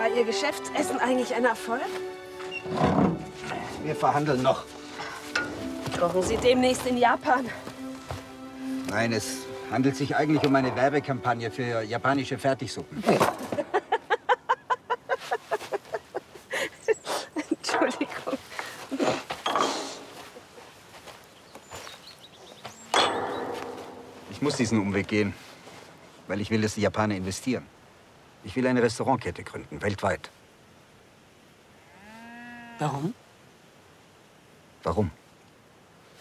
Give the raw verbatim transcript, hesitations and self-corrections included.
War Ihr Geschäftsessen eigentlich ein Erfolg? Wir verhandeln noch. Kochen Sie demnächst in Japan? Nein, es handelt sich eigentlich um eine Werbekampagne für japanische Fertigsuppen. Entschuldigung. Ich muss diesen Umweg gehen, weil ich will, dass die Japaner investieren. Ich will eine Restaurantkette gründen, weltweit. Warum? Warum?